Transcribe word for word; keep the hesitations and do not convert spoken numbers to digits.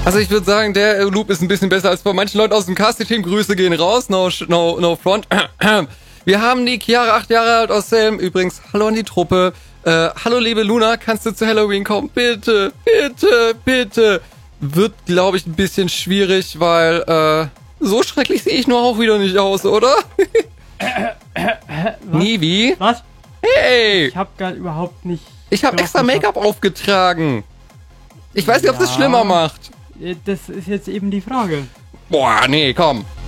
Also ich würde sagen, der äh, Loop ist ein bisschen besser als bei manchen Leuten aus dem Cast-Team. Grüße gehen raus, no, no, no front. Wir haben die Chiara, acht Jahre alt aus Selm. Übrigens, hallo an die Truppe. Äh, hallo liebe Luna, kannst du zu Halloween kommen? Bitte, bitte, bitte. Wird, glaube ich, ein bisschen schwierig, weil äh, so schrecklich sehe ich nur auch wieder nicht aus, oder? Nivi? Was? Hey! Ich hab gar überhaupt nicht... Ich habe extra Make-up aufgetragen. Ich weiß nicht, ob das Ja. schlimmer macht. Das ist jetzt eben die Frage. Boah, nee, komm.